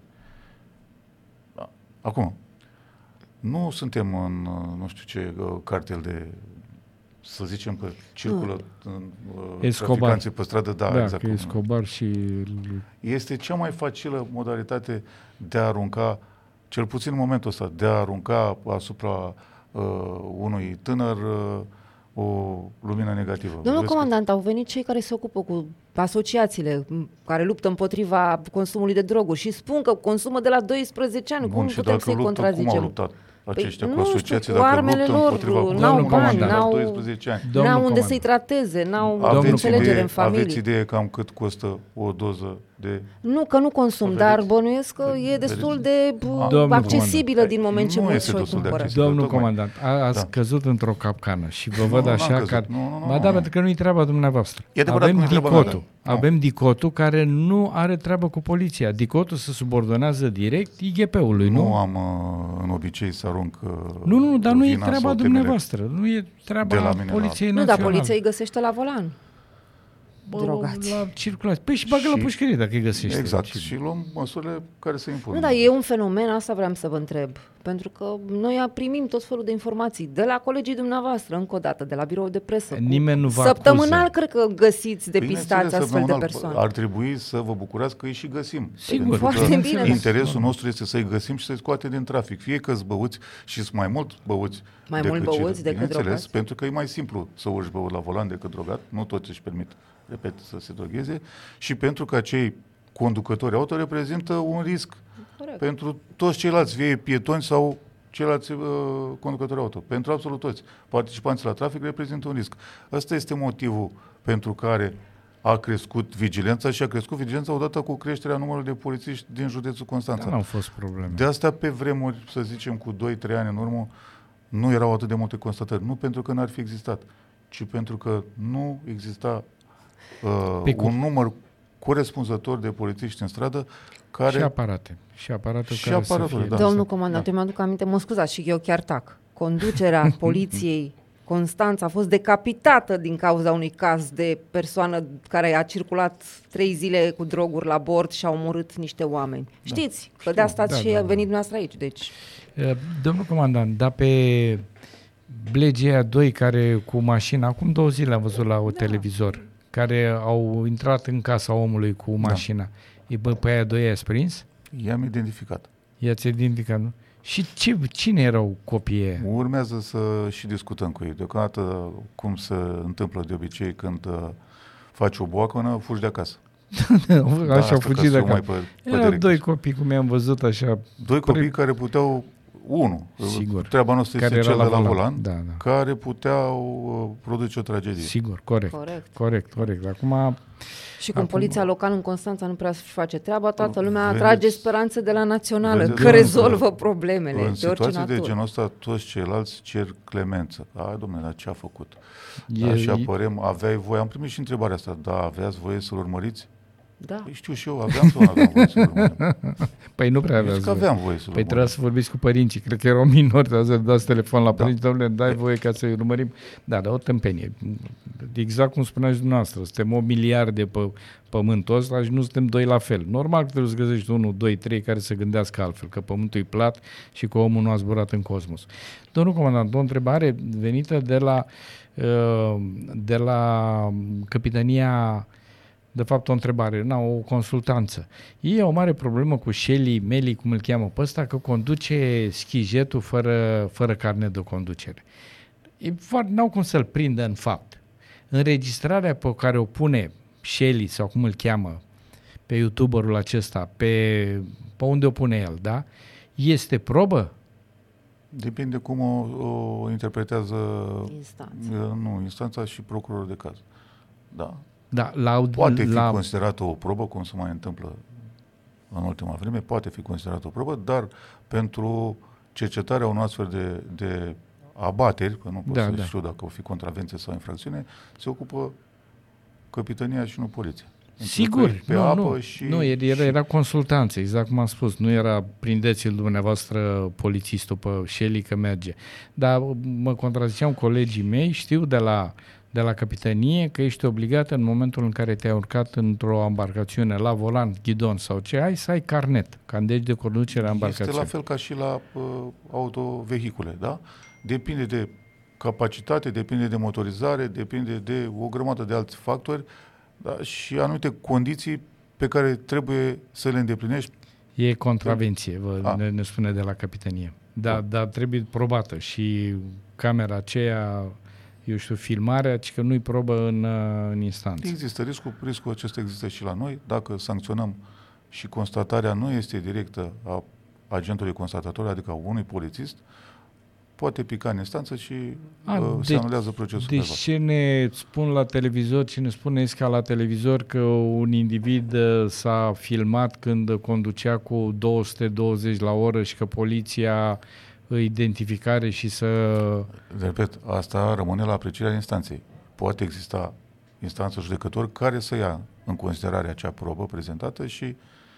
Da. Acum, nu suntem în, uh, nu știu ce, uh, cartel de, să zicem că circulă uh, Escobar. traficanții pe stradă, da, Da, exact. că cum- Escobar și... Este cea mai facilă modalitate de a arunca, cel puțin în momentul ăsta, de a arunca asupra uh, unui tânăr uh, o lumină negativă. Domnul Vezi comandant, au venit cei care se ocupă cu asociațiile m, care luptă împotriva consumului de droguri și spun că consumă de la doisprezece ani. că, cum bun, și putem dacă să-i luptă, cum au contrazicem? luptat aceștia Păi, cu nu știu, asociații, cu dacă armele luptă lor, împotriva n-au consumului bani, de la n-au- doisprezece ani. Domnul N-au unde comandant. să-i trateze, n-au Aveți înțelegere idee, în familie. aveți idee cam cât costă o doză de... Nu, că nu consum, Vedeți? dar bănuiesc că e Vedeți? destul de bă, Domnul accesibilă comandant. din moment ce Nu mulți este și-o destul de cumpără. accesibilă. Domnul tocmai. comandant, a, ați Da. căzut într-o capcană și vă Nu, văd nu, n-am așa căzut. că... Nu, nu, nu, Ba nu, da, nu. pentru că nu-i treaba dumneavoastră. E adevărat că Avem nu-i treaba dicotul. mea. Avem dicotul care nu are treabă cu poliția. Dicotul se subordonează direct I G P-ului, nu? Nu am uh, în obicei să arunc uh, Nu, nu, nu, dar nu e vina treaba sau temele. dumneavoastră. Nu e treaba de la mine la- Poliției Nu, dar Naționale. poliția îi găsește la volan. Bă, drogați. La circulație. Păi și bagă la Și- pușcărie dacă îi găsește. Exact. Și- Și luăm măsurile care se impun. Nu, dar e un fenomen, asta vreau să vă întreb. Pentru că noi primim tot felul de informații de la colegii dumneavoastră, încă o dată, de la birou de presă. cu- Nimeni nu vă Săptămânal acuză. cred că găsiți, depistați Bineînțeles, astfel de săptămânal persoane. Ar trebui să vă bucurați că îi și găsim. Sigur. Pentru că Foarte bine. Interesul nostru este să-i găsim și să-i scoate din trafic. Fie că-s băuți și sunt mai mult băuți Mai decât mult băuți cei- decât bineînțeles, drogați. pentru că e mai simplu să urci băut la volan decât drogat. Nu toți își permit, repet, să se drogheze. Și pentru că cei conducători auto reprezintă un risc Corect. pentru toți ceilalți, fie pietoni sau ceilalți uh, conducători auto. Pentru absolut toți. Participanții la trafic reprezintă un risc. Ăsta este motivul pentru care a crescut vigilența și a crescut vigilența odată cu creșterea numărului de polițiști din județul Constanța. Da, nu au fost probleme. De asta pe vremuri, să zicem cu doi trei ani în urmă, nu erau atât de multe constatări. Nu pentru că n-ar fi existat, ci pentru că nu exista uh, un număr corespunzător de polițiști în stradă care... Și aparate. Și aparate și care aparatul, să fie. da. Domnul comandant, da. Eu mi-aduc aminte, mă scuzați, și eu chiar tac. Conducerea poliției Constanța a fost decapitată din cauza unui caz de persoană care a circulat trei zile cu droguri la bord și a omorât niște oameni. Da. Știți că de asta da, și da, a da. venit dumneavoastră aici. Deci... Domnul comandant, dar pe blegii aia doi care cu mașina, acum două zile am văzut la o da. televizor, care au intrat în casa omului cu mașina. Da. E, bă, pe aia doi i-ați prins? I-am identificat. I-ați identificat, nu? Și ce, cine erau copiii aia? Urmează să și discutăm cu ei. Deocamdată, cum se întâmplă de obicei când uh, faci o boacănă, fugi de acasă. Da, așa au fugit de acasă. Erau direct. doi copii, cum i-am văzut așa. Doi copii pre... care puteau, unul, sigur. Treaba noastră este cel de la volan, volan da, da. care puteau uh, produce o tragedie. Sigur, corect. Corect, corect. corect. Acum... Și cum Acum... poliția locală în Constanța nu prea să face treaba, toată lumea vedeți, atrage speranțe de la națională, vedeți, că rezolvă problemele în de orice situații natură. de genul ăsta, toți ceilalți cer clemență. A, dom'le, dar ce a făcut? E, da, și e... apărem, aveai voie, am primit și întrebarea asta, da, aveați voie să-l urmăriți? Da. Păi știu și eu, aveam sau nu aveam voie să-l urmărim? Păi nu prea aveați că aveam voie să-l Păi trebuia să vorbiți cu părinții, cred că erau minori, trebuie să dați telefon la părinți, da. Dom'le, dai voie ca să-i urmărim. Da, dar o tâmpenie. Exact cum spuneați dumneavoastră, suntem o miliarde pe pământul ăsta și nu suntem doi la fel. Normal că trebuie să găsești unul, doi, trei care să gândească altfel, că pământul e plat și că omul nu a zburat în cosmos. Domnul comandant, o întrebare venită de la, de la Capitania, de fapt o întrebare, na, o consultanță. Ei au o mare problemă cu Shelly, Meli, cum îl cheamă pe ăsta, că conduce schijetul fără, fără carnet de conducere. N-au cum să-l prindă în fapt. Înregistrarea pe care o pune Shelly, sau cum îl cheamă, pe youtuberul acesta, pe, pe unde o pune el, da? Este probă? Depinde cum o, o interpretează instanța. Nu, instanța și procurorul de caz. Da. Da, la, poate fi la... considerată o probă, cum se mai întâmplă în ultima vreme, poate fi considerată o probă, dar pentru cercetarea unor astfel de, de abateri, că nu pot da, să da. știu dacă o fi contravenție sau infracțiune, se ocupă Capitania și nu poliția. Sigur, pe nu, apă nu, și, nu era, și... era consultanță, exact cum am spus, nu era prindeți-l dumneavoastră polițistul pe Shelly că merge. Dar mă contraziceau colegii mei, știu de la, de la Capitanie că ești obligat în momentul în care te-ai urcat într-o embarcațiune la volan, ghidon sau ce ai, să ai carnet, carnet de conducere a embarcațiunii. Este la fel ca și la uh, autovehicule, da? Depinde de capacitate, depinde de motorizare, depinde de o grămadă de alți factori, da? Și anumite condiții pe care trebuie să le îndeplinești. E contravenție, vă, ne, ne spune de la Capitanie. Da, dar trebuie probată și camera aceea, eu știu, filmarea, ci că nu-i probă în, în instanță. Există riscul, riscul acesta există și la noi. Dacă sancționăm și constatarea nu este directă a agentului constatator, adică a unui polițist, poate pica în instanță și a, uh, se de, anulează procesul. Deci ce ne spun la televizor, ce ne spune Esca la televizor că un individ uh, s-a filmat când conducea cu două sute douăzeci la oră și că poliția identificare și să... Repet, asta rămâne la aprecierea instanței. Poate exista instanță judecător care să ia în considerare acea probă prezentată și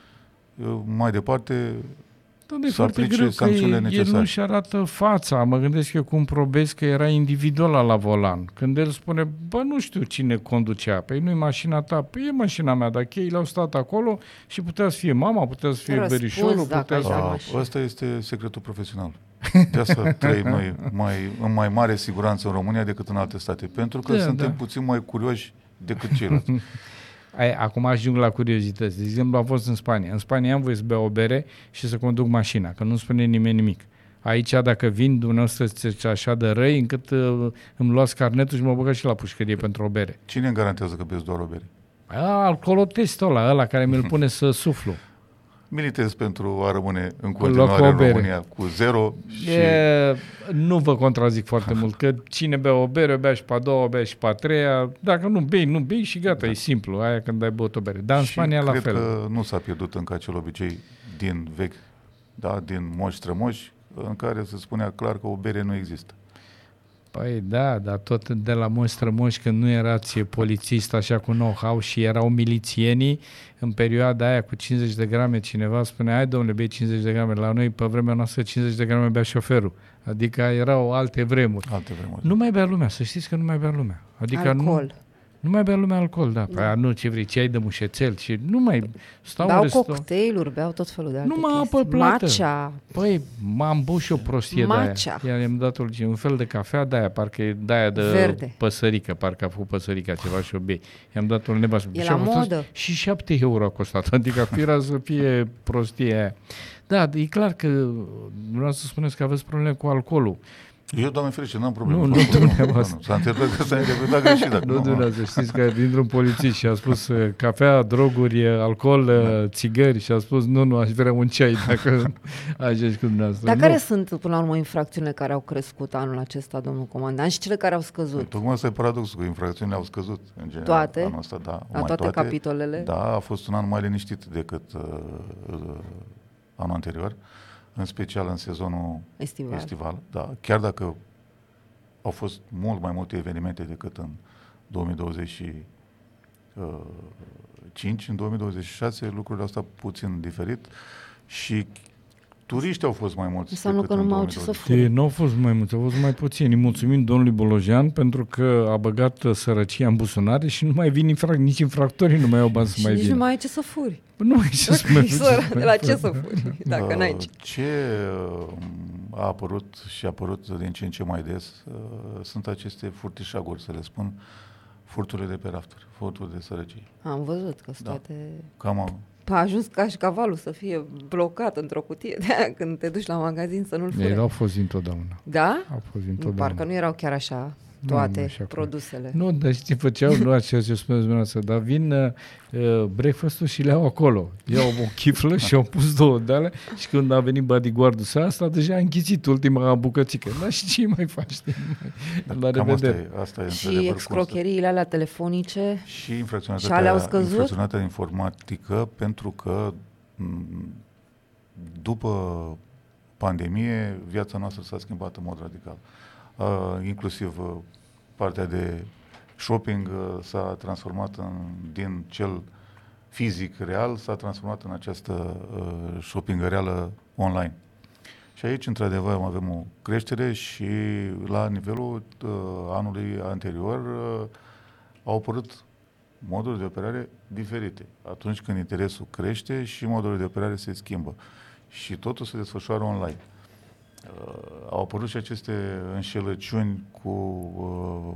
uh, mai departe Da, e foarte greu că el nu-și arată fața. Mă gândesc eu cum probesc că era individual la volan. Când el spune, bă, nu știu cine conducea. Păi nu-i mașina ta. Păi e mașina mea, dar cheile au stat acolo și putea să fie mama, putea să fie verișorul. Putea să... A, ăsta este secretul profesional. De asta trăim noi mai, în mai mare siguranță în România decât în alte state. Pentru că da, suntem da. puțin mai curioși decât ceilalți. Acum ajung la curiozități. De exemplu, am fost în Spania. În Spania am voie să bea o bere și să conduc mașina, că nu spune nimeni nimic. Aici, dacă vin, dumneavoastră sunteți așa de răi, încât uh, îmi luați carnetul și mă băgă și la pușcărie pentru o bere. Cine îmi garantează că beți doar o bere? Alcoolotestul ăla, ăla care mi-l pune să suflu. Militez pentru a rămâne în continuare în România cu zero și... E, nu vă contrazic foarte mult, că cine bea o bere, o bea și pe a doua, o bea și pe a treia. Dacă nu bei, nu bei și gata, da. E simplu. Aia când ai băut o bere. Dar în și Spania la fel. cred că nu s-a pierdut încă acel obicei din vechi, da, din moși strămoși, în care se spunea clar că o bere nu există. Păi da, dar tot de la moși strămoși, când nu erați polițist așa cu know-how și erau milițienii, în perioada aia cu cincizeci de grame cineva spunea, hai domnule, bei cincizeci de grame, la noi pe vremea noastră cincizeci de grame bea șoferul. Adică erau alte vremuri. Alte vremuri. Nu mai bea lumea, să știți că nu mai bea lumea. Adică alcool. Nu, nu mai bea lumea alcool, da. Păi nu, ce vrei, ce ai de mușețel și nu mai stau Beau în restaurant. cocktailuri, beau tot felul de alte Nu mai chestii. apă plată. Matcha. Păi, m-am băut și o prostie Matcha. de aia. I-am dat un fel de cafea de aia, parcă e de aia de Verde. păsărică, parcă a făcut păsărica ceva și o bei. I-am dat un nebas. E și la a costat modă. Și șapte euro a costat, adică fira să fie prostie aia. Da, e clar că vreau să spuneți că aveți probleme cu alcoolul. Eu, Doamne ferește, n-am probleme. Nu, cu nu alcoolul. dumneavoastră. Nu, nu. S-a întâmplat că s-a interpretat greșit. Dacă Nu, nu, dumneavoastră, știți că dintr-un polițist și a spus uh, cafea, droguri, alcool, uh, țigări și a spus nu, nu, aș vrea un ceai dacă aș ești cu dumneavoastră. Dar Nu. care sunt, până la urmă, infracțiunile care au crescut anul acesta, domnul comandant, și cele care au scăzut? Tocmai asta e paradoxul, că infracțiunile au scăzut în general. Toate? Anul ăsta, da, La mai toate capitolele? Da, a fost un an mai liniștit decât uh, uh, anul anterior, în special în sezonul Estival. estival. Da, chiar dacă au fost mult mai multe evenimente decât în două mii douăzeci și cinci, în două mii douăzeci și șase lucrurile au stat puțin diferit și turiști au fost mai mulți. Înseamnă decât că în nu mai au ce să două mii douăzeci. fure. De, nu au fost mai mulți, au fost mai puțini. Îi mulțumim domnului Bolojan pentru că a băgat uh, sărăcia în buzunare și nu mai vin infrac- nici infractorii nu mai au bani să Și mai nici vină. nu mai ai ce să furi. Nu mai ce să Dacă mai ești sărac, de la ce să furi, dacă Uh, n-ai ce. Ce uh, a apărut și a apărut din ce în ce mai des uh, sunt aceste furtișaguri, să le spun, furturile de pe rafturi, furturi de sărăcie. Am văzut că sunt Da. toate... Cam a, A ajuns ca și cavalul să fie blocat într-o cutie de aia când te duci la magazin să nu-l fure. Ei au fost dintotdeauna. Da? Au fost dintotdeauna. Parcă nu erau chiar așa Nu, toate nu, și acum. produsele. Nu, dar știi, făceau, nu așa ce spuneți dumneavoastră, dar vin uh, breakfast-ul și le au acolo. Iau o chiflă și au pus două de alea și când a venit bodyguard-ul să asta, deja a închițit ultima bucățică. Dar și ce mai faci? La cam asta revedere. e, asta e Și într-adevăr excrocheriile alea telefonice. Și Și alea infracționalitatea, au scăzut? infracționalitatea informatică, pentru că m, după pandemie viața noastră s-a schimbat în mod radical. Uh, inclusiv uh, partea de shopping uh, s-a transformat în, din cel fizic real, s-a transformat în această uh, shopping reală online. Și aici, într-adevăr, avem o creștere și la nivelul uh, anului anterior uh, au apărut moduri de operare diferite. Atunci când interesul crește și modurile de operare se schimbă. Și totul se desfășoară online. Uh, au apărut și aceste înșelăciuni cu uh,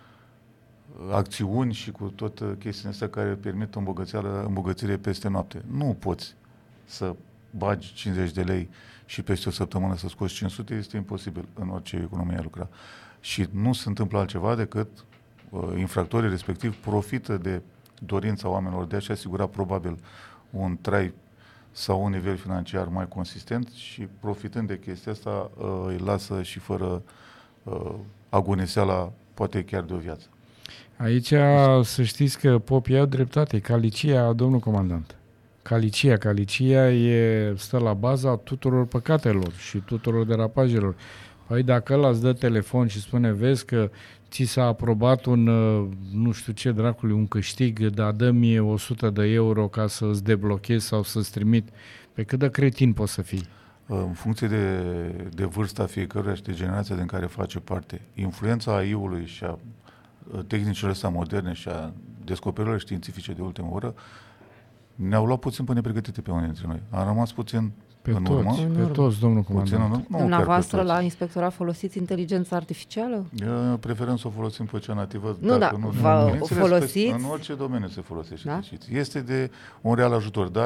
acțiuni și cu tot uh, chestiile astea care permit îmbogățire peste noapte. Nu poți să bagi cincizeci de lei și peste o săptămână să scoți cinci sute, este imposibil în orice economie a lucra. Și nu se întâmplă altceva decât uh, infractorii respectiv profită de dorința oamenilor de a-și asigura probabil un trai sau un nivel financiar mai consistent și profitând de chestia asta uh, îi lasă și fără uh, agoniseala, poate chiar de o viață. Aici să știți că popii au dreptate, calicia, domnul comandant. Calicia, calicia e, stă la baza tuturor păcatelor și tuturor derapajelor. Păi dacă ăla îți dă telefon și spune, vezi că ți s-a aprobat un, nu știu ce dracului, un câștig, dar dă-mi o sută de euro ca să îți deblochezi sau să-ți trimit, pe cât de cretin poți să fii? În funcție de, de vârsta fiecăruia și de generația din care face parte, influența A I-ului și a tehnicilor astea moderne și a descoperirilor științifice de ultimă oră ne-au luat puțin pe nepregătite pe unii dintre noi. Am rămas puțin Pe în toți, urmă. pe toți, domnul Puțin în comandant. urmă. Nu, Dumneavoastră chiar pe la toți. inspectorat folosiți inteligența artificială? Eu preferăm să o folosim pe cea nativă. Nu, dacă da, vă bineînțeles, folosiți? În orice domeniu se folosește, Da? să știți. Este de un real ajutor, dar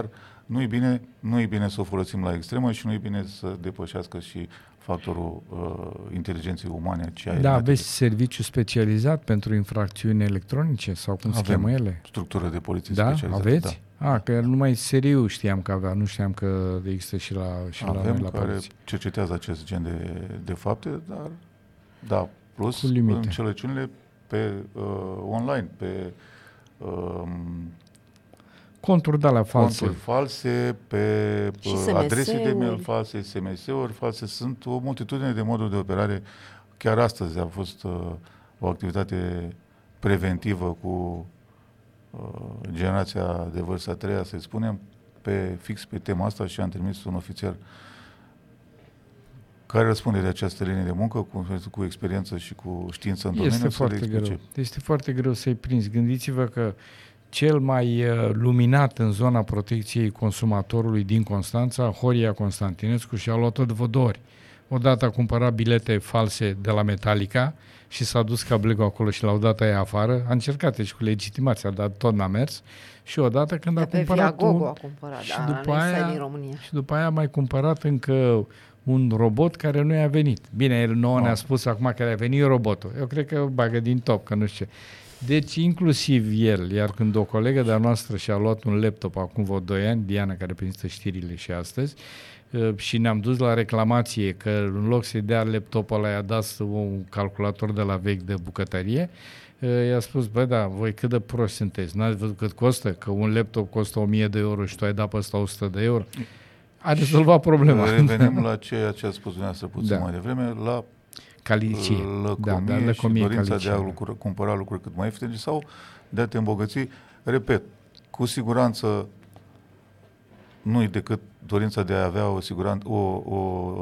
nu e bine, nu e bine să o folosim la extremă și nu e bine să depășească și factorul uh, inteligenței umane. Da, aveți serviciu specializat pentru infracțiuni electronice sau cum se cheamă ele? Structură de poliție da? specializată. Aveți? Da. A, că numai S R I-ul știam că avea, nu știam că există și la, și Avem la noi la care poliție. cercetează acest gen de, de fapte, dar da, plus înțelepciunile pe uh, online, pe uh, conturi de alea false. Conturi false, pe uh, adrese de mail false, S M S-uri false. Sunt o multitudine de moduri de operare. Chiar astăzi a fost uh, o activitate preventivă cu uh, generația de vârstă a treia, să spunem, pe fix pe tema asta și am trimis un ofițer care răspunde de această linie de muncă cu, cu experiență și cu știință în domeniu. Este foarte greu. Este foarte greu să-i prinzi. Gândiți-vă că cel mai uh, luminat în zona protecției consumatorului din Constanța, Horia Constantinescu, și-a luat tot de două ori. Odată a cumpărat bilete false de la Metallica și s-a dus cablegul acolo și l-au dat aia afară. A încercat și cu legitimația, dar tot n-a mers. Și odată când de a cumpărat un... a cumpărat, și, da, după aia, din România. și după aia a mai cumpărat încă un robot care nu i-a venit. Bine, el nouă ne-a spus acum că a venit robotul. Eu cred că bagă din top, că nu știu ce. Deci inclusiv el, iar când o colegă de-a noastră și-a luat un laptop acum vreo doi ani, Diana, care prezintă știrile și astăzi, și ne-am dus la reclamație că în loc să-i dea laptopul ăla, i-a dat un calculator de la vechi de bucătărie, i-a spus, bă, da, voi cât de proști sunteți? N-ați văzut cât costă? Că un laptop costă o mie de euro și tu ai dat pe ăsta o sută de euro? A rezolvat problema. Revenim la ceea ce a spus dumneavoastră puțin da. mai devreme, la calicie. Lăcomie, da, da, și dorința calicie. De a lucra, cumpăra lucruri cât mai ieftine sau de a te îmbogăți. Repet, cu siguranță nu-i decât dorința de a avea o, siguran- o, o,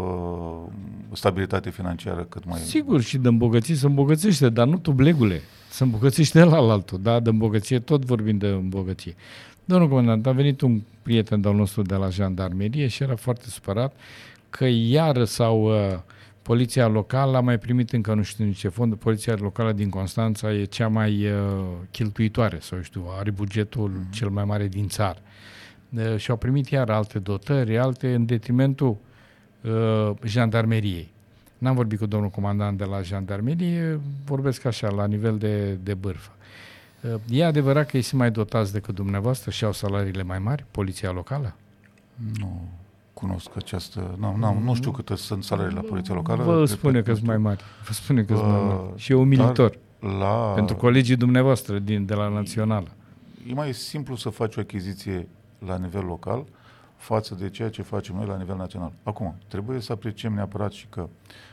o stabilitate financiară cât mai... Sigur, și de îmbogăți se îmbogățește, dar nu tu, blegule. Se îmbogățește el la altul, da? De îmbogăție, tot vorbim de îmbogăție. Domnul comandant, a venit un prieten de-al nostru de la jandarmerie și era foarte supărat că iară sau uh, poliția locală a mai primit încă nu știu nici ce fond. Poliția locală din Constanța e cea mai uh, cheltuitoare, sau știu, are bugetul mm-hmm. cel mai mare din țară. Uh, și au primit iar alte dotări, alte în detrimentul uh, jandarmeriei. N-am vorbit cu domnul comandant de la jandarmerie, vorbesc așa, la nivel de, de bârfă. E adevărat că ei sunt mai dotați decât dumneavoastră și au salariile mai mari, poliția locală? Nu cunosc această... Nu, nu, nu știu câte sunt salariile la poliția locală. Vă spune că sunt mai mari. Vă spune că sunt mai mari. Și e umilitor. La... Pentru colegii dumneavoastră din, de la Națională. E mai simplu să faci o achiziție la nivel local față de ceea ce facem noi la nivel național. Acum, trebuie să apreciem neapărat și că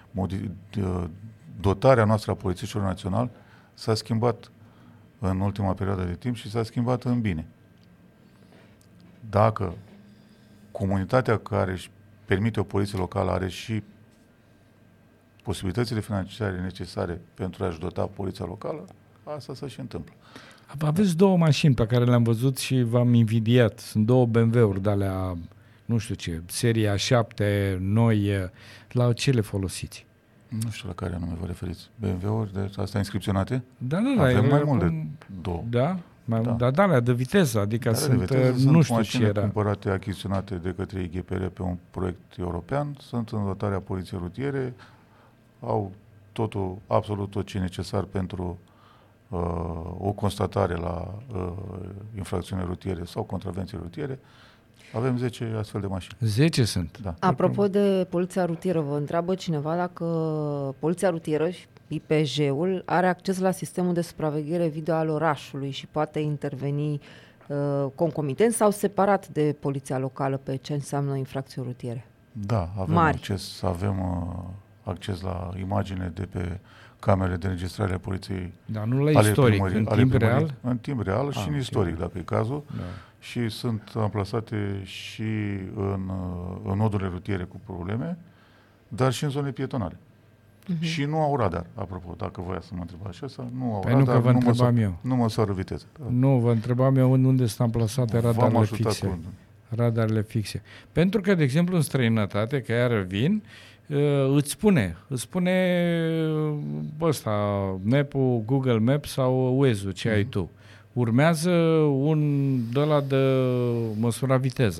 dotarea noastră a polițiștilor naționali s-a schimbat în ultima perioadă de timp și s-a schimbat în bine. Dacă comunitatea care își permite o poliție locală are și posibilitățile financiare necesare pentru a-și dota poliția locală, asta se și întâmplă. Aveți două mașini pe care le-am văzut și v-am invidiat. Sunt două B M W-uri de alea, nu știu ce, seria șapte, noi, la ce le folosiți? Nu știu la care anume vă referiți. B M W-uri de astea inscripționate? Da, da, da. Avem mai mult cum... de două. Da? Mai, da, da, da, de viteză, adică da, sunt, viteză, nu sunt știu ce era. cumpărate, achiziționate de către I G P R pe un proiect european, sunt în dotarea poliției rutiere, au totul, absolut tot ce e necesar pentru uh, o constatare la uh, infracțiune rutiere sau contravenții rutiere. Avem zece astfel de mașini. zece sunt. Da. Apropo de poliția rutieră, vă întreabă cineva dacă poliția rutieră și I P J-ul are acces la sistemul de supraveghere video al orașului și poate interveni uh, concomitent sau separat de poliția locală pe ce înseamnă infracțiuni rutiere. Da, avem Mari. acces, avem uh, acces la imagine de pe camere de înregistrare a poliției. Dar nu la istoric, în timp real? În timp real ah, și în istoric, dacă e cazul. Da. Și sunt amplasate și în, în nodurile rutiere cu probleme, dar și în zone pietonale. Uh-huh. Și nu au radar, apropo, dacă voia să mă întrebați așa, nu au păi radar, nu, că vă nu, întrebam măsor, eu. nu măsoară viteză. Nu, vă întrebam eu unde sunt amplasate radarele fixe. Cu... Radarele fixe. Pentru că, de exemplu, în străinătate, că iară vin, îți spune, îți spune ăsta, map-ul, Google Maps sau Waze-ul, ce uh-huh. ai tu. Urmează un de ăla de măsura viteza.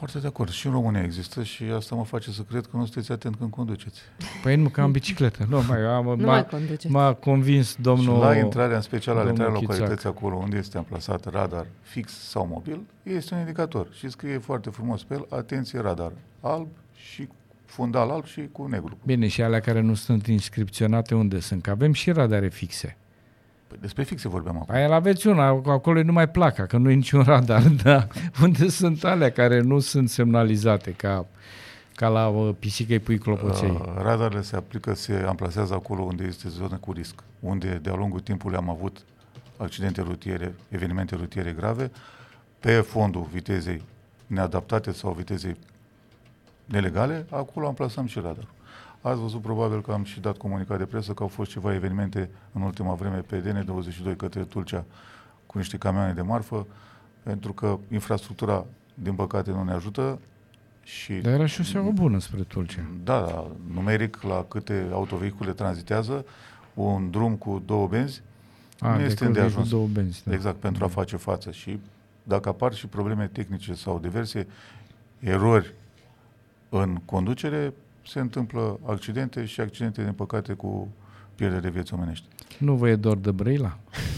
Foarte de acord. Și în România există și asta mă face să cred că nu sunteți atent când conduceți. Păi nu că am bicicletă. Nu, mai, am, Nu m-a, mai conduceți. m-a convins domnul... Și la intrarea, în special la domnul intrarea în Chițac. localități acolo unde este amplasat radar fix sau mobil, este un indicator și scrie foarte frumos pe el, atenție, radar alb și fundal alb și cu negru. Bine, și alea care nu sunt inscripționate unde sunt? Că avem și radare fixe. Păi despre fixe vorbeam acum. Păi el aveți una, acolo e numai placa, că nu e niciun radar, dar unde sunt alea care nu sunt semnalizate, ca, ca la uh, pisică-i pui clopoței? Uh, radarele se aplică, se amplasează acolo unde este zonă cu risc, unde de-a lungul timpului am avut accidente rutiere, evenimente rutiere grave, pe fondul vitezei neadaptate sau vitezei nelegale, acolo amplasăm și radarul. Ați văzut probabil că am și dat comunicat de presă că au fost ceva evenimente în ultima vreme pe D N douăzeci și doi către Tulcea cu niște camioane de marfă, pentru că infrastructura, din păcate, nu ne ajută. Și Dar era și o seamă bună spre Tulcea. Da, da, numeric la câte autovehicule tranzitează, un drum cu două benzi A, nu este îndeajuns. două benzi, da. Exact, pentru a face față. Și dacă apar și probleme tehnice sau diverse erori în conducere, se întâmplă accidente și accidente, din păcate, cu pierdere de vieți omenești. Nu vă e dor de Brăila?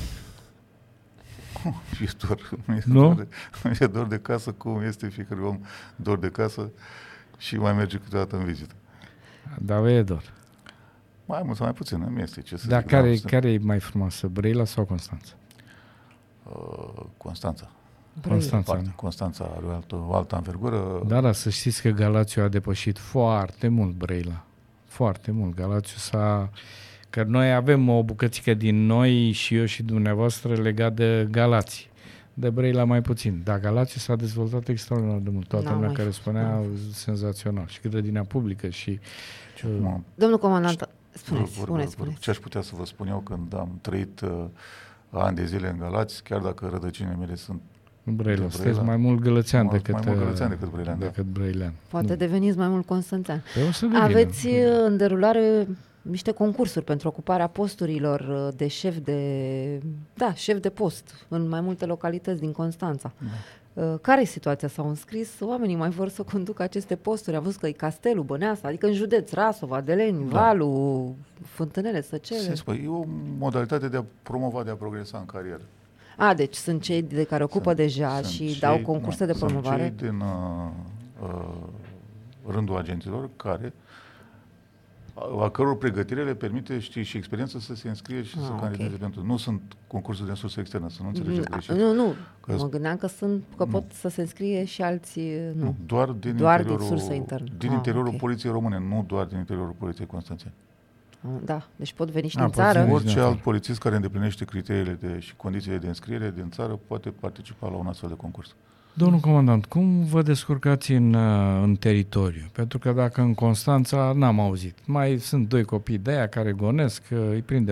E dor, nu? E Nu? dor de, e dor de casă, cum este fiecare om dor de casă și mai merge câteodată în vizită. Da, vă e dor. Mai mult sau mai puțin, îmi este ce să Dar zic. care, Da, care e mai frumoasă, Brăila sau Constanța? uh, Constanța. Constanța. Parte. Constanța are o altă, o altă învergură. Da, da, să știți că Galațiu a depășit foarte mult Brăila. Foarte mult. Galațiu s-a... Că noi avem o bucățică din noi și eu și dumneavoastră legat de Galați. De Brăila mai puțin. Dar Galațiu s-a dezvoltat extraordinar de mult. Toată N-am lumea mai care fost, spunea n-am senzațional. Și grădina publică și... Ce, acum, Domnul comandant, spuneți, vor- vor- spuneți, vor- spuneți. Ce aș putea să vă spun eu când am trăit uh, ani de zile în Galați, chiar dacă rădăcinile mele sunt În Brăila. De Sunteți Brăila. mai mult gălățean Mai- decât... mai mult gălățean decât brăilean, da. decât brăilean. Poate Nu. deveniți mai mult constanțean. Păi o să devină. Aveți uh, în derulare niște concursuri pentru ocuparea posturilor uh, de șef de... Da, șef de post în mai multe localități din Constanța. Da. Uh, Care e situația? S-au înscris? Oamenii mai vor să conducă aceste posturi? Am văzut că e Castelul, Băneasa, adică în județ, Rasov, Adeleni, Da. Valu, Fântânele, Săcele. Se spune, e o modalitate de a promova, de a progresa în carieră. A, deci sunt cei de care ocupă Sunt- deja sunt și cei- dau concurse nu, de promovare? Sunt cei din uh, uh, rândul agenților care a, a căror pregătire le permite, știi, și experiență să se înscrie și Ah, să ok. candideze pentru. Nu sunt concursuri de sursă externă, să nu înțelegeți greșit. Nu, nu, Că- mă gândeam că sunt, că Nu. pot să se înscrie și alții, nu. Nu, doar din Doar din interiorul, sursă internă. din Ah, interiorul ok. Poliției Române, nu doar din interiorul Poliției Constanțeni. Da, deci pot veni și A, din poți țară. veni. Orice da. alt polițist care îndeplinește criteriile de, și condițiile de înscriere din țară poate participa la un astfel de concurs. Domnul comandant, cum vă descurcați în, uh, în teritoriu? Pentru că dacă în Constanța n-am auzit, mai sunt doi copii de aia care gonesc, uh, îi prinde